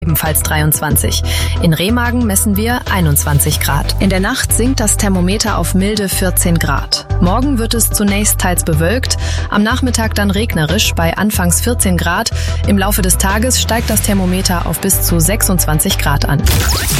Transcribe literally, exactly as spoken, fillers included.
Ebenfalls dreiundzwanzig. In Remagen messen wir einundzwanzig Grad. In der Nacht sinkt das Thermometer auf milde vierzehn Grad. Morgen wird es zunächst teils bewölkt, am Nachmittag dann regnerisch bei anfangs vierzehn Grad. Im Laufe des Tages steigt das Thermometer auf bis zu sechsundzwanzig Grad an.